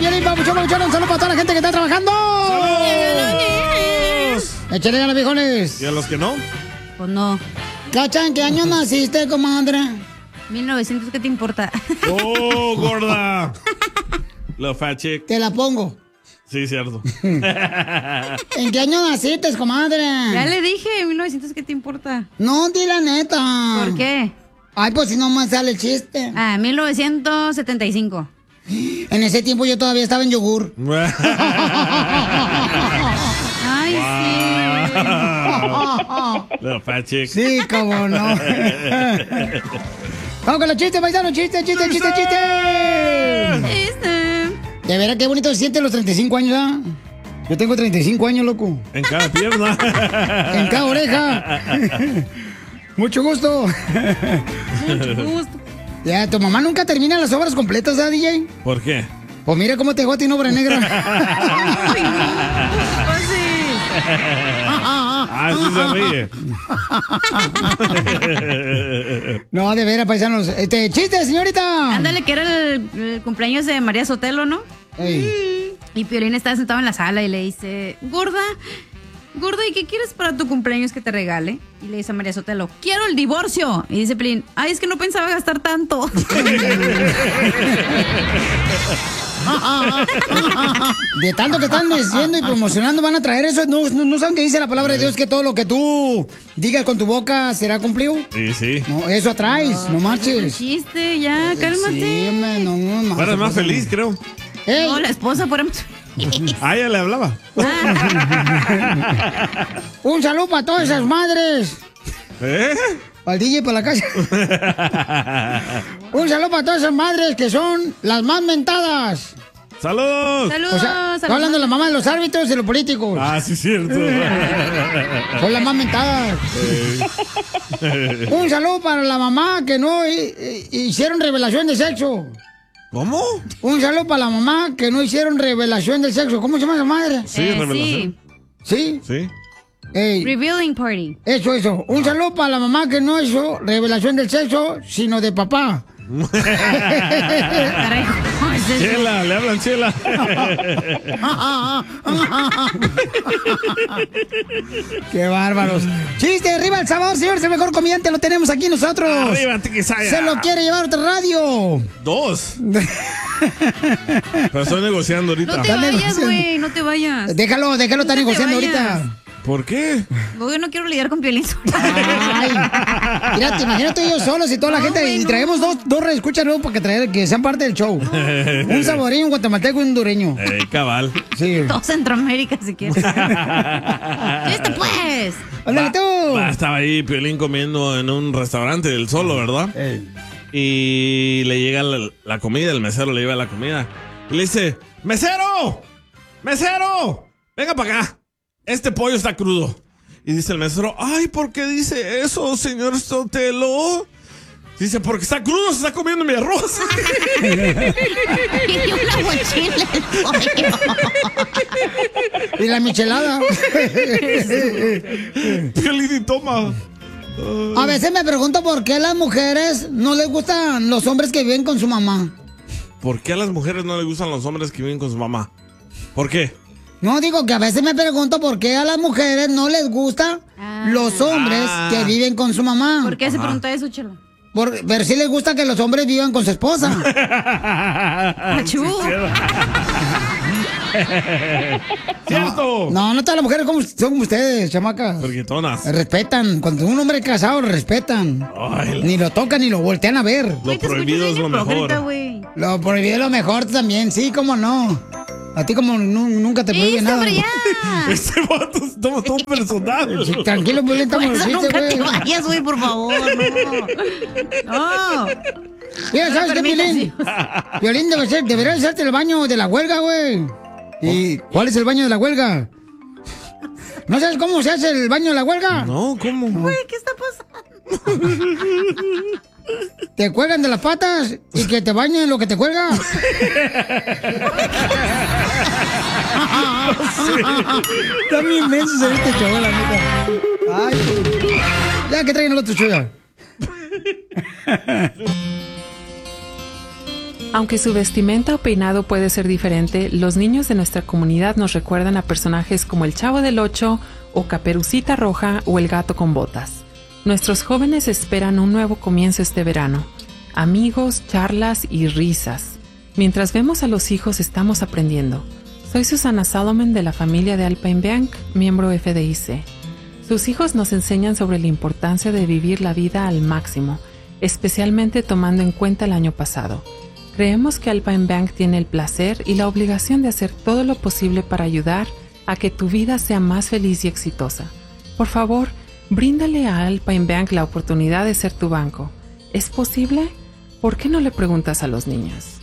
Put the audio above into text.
Piolín, papuchón, papuchón. Un saludo para toda la gente que está trabajando. Échale ganas, viejones. ¿Y a los que no? Pues no. Cacha, ¿en qué año naciste, comadre? 1900, ¿qué te importa? ¡Oh, gorda! Lo fat chick. Te la pongo. Sí, cierto. ¿En qué año naciste, comadre? Ya le dije, 1900, ¿qué te importa? No, di la neta. ¿Por qué? Ay, pues si no más sale el chiste. 1975. En ese tiempo yo todavía estaba en yogur. Ay, Lo fat chick. Sí, cómo no. Vamos con los chistes, paisano. Chiste. De veras, qué bonito se siente los 35 años, ¿ah? Yo tengo 35 años, loco. En cada pierna. En cada oreja. Mucho gusto. Mucho gusto. Ya, tu mamá nunca termina las obras completas, ¿ah, DJ? ¿Por qué? Pues mira cómo te dejó a ti en obra negra. Ay, no. Pues sí. Sí se ríe. No, de veras, paisanos. Chiste, señorita. Ándale, que era el cumpleaños de María Sotelo, ¿no? Ey. Y Piolín estaba sentado en la sala y le dice, gorda, ¿y qué quieres para tu cumpleaños que te regale? Y le dice a María Sotelo, quiero el divorcio. Y dice Piolín, ay, es que no pensaba gastar tanto. De tanto que están diciendo y promocionando van a traer eso. No saben que dice la palabra de Dios que todo lo que tú digas con tu boca será cumplido. Sí. No, eso atraes, no marches. Chiste, ya, cálmate. Sí, no. Eres más feliz, creo. Ey. No, la esposa fuera... A ella le hablaba. Un saludo para todas esas madres. Para el DJ para la casa. Un saludo para todas esas madres que son las más mentadas. ¡Saludos! Saludos. O sea, estoy hablando de la mamá de los árbitros y de los políticos. Sí, cierto. Son las más mentadas. Un saludo para la mamá que no hicieron revelación de sexo. ¿Cómo? Un saludo para la mamá que no hicieron revelación del sexo. ¿Cómo se llama esa madre? Sí, revelación. ¿Sí? Sí. Ey, Revealing party. eso. Un saludo para la mamá que no hizo revelación del sexo, sino de papá. Caray, ¿cómo es eso? Chela, le hablan Chela. Qué bárbaros. Chiste, arriba el sabor, señor, es el mejor comediante, lo tenemos aquí nosotros. Arriba, Tiquisaya. Se lo quiere llevar a otra radio. 2. Pero estoy negociando ahorita. No te vayas, güey, no te vayas. Déjalo, está te negociando vayas. ahorita. ¿Por qué? Yo no quiero lidiar con Piolín. Ay, mira, te imaginas tú y yo solos y toda la gente. güey, y traemos dos reescuchas nuevos para que sean parte del show. Un saboreño, un guatemalteco y un hondureño. Cabal. Sí. Todo Centroamérica, si quieres. ¡Listo, pues! ¡Ándale tú! Estaba ahí Piolín comiendo en un restaurante del Solo, ¿verdad? Y le llega la comida, el mesero le lleva la comida. Y le dice, ¡mesero! ¡Mesero! ¡Venga para acá! Este pollo está crudo. Y dice el mesero, ay, ¿por qué dice eso, señor Sotelo? Dice, porque está crudo, se está comiendo mi arroz. Y una mochila el pollo. Y la michelada. Piolín y toma. A veces me pregunto por qué a las mujeres no les gustan los hombres que viven con su mamá. ¿Por qué a las mujeres no les gustan los hombres que viven con su mamá? ¿Por qué? No, digo que a veces me pregunto por qué a las mujeres no les gustan los hombres que viven con su mamá. ¿Por qué se pregunta eso, Chelo? Pero sí les gusta que los hombres vivan con su esposa. ¡Achú! ¡Cierto! No todas las mujeres son como ustedes, chamacas. Friquitonas. Respetan. Cuando un hombre es casado, lo respetan. Ay, Ni lo tocan ni lo voltean a ver. lo prohibido es lo mejor. Lo prohibido es lo mejor también, sí, cómo no. A ti como nunca te prohíbe nada. ¡Hombre, ya! Este vato toma todo personal. Sí, tranquilo, pues le estamos Pues diciendo, nunca te güey. vayas, güey, por favor, no. Mira, ¿sabes qué, Piolín? permitas, Piolín debería hacerte el baño de la huelga, güey. ¿Y cuál es el baño de la huelga? ¿No sabes cómo se hace el baño de la huelga? No, ¿cómo? Güey, ¿qué está pasando? Te cuelgan de las patas y que te bañen lo que te cuelga. Está bien inmenso este chaval, la neta. Ay, ya que traigan el otro chuya. Aunque su vestimenta o peinado puede ser diferente, los niños de nuestra comunidad nos recuerdan a personajes como el Chavo del Ocho o Caperucita Roja o el Gato con Botas. Nuestros jóvenes esperan un nuevo comienzo este verano. Amigos, charlas y risas. Mientras vemos a los hijos estamos aprendiendo. Soy Susana Solomon de la familia de Alpine Bank, miembro FDIC. Sus hijos nos enseñan sobre la importancia de vivir la vida al máximo, especialmente tomando en cuenta el año pasado. Creemos que Alpine Bank tiene el placer y la obligación de hacer todo lo posible para ayudar a que tu vida sea más feliz y exitosa. Por favor, bríndale a Alpine Bank la oportunidad de ser tu banco. ¿Es posible? ¿Por qué no le preguntas a los niños?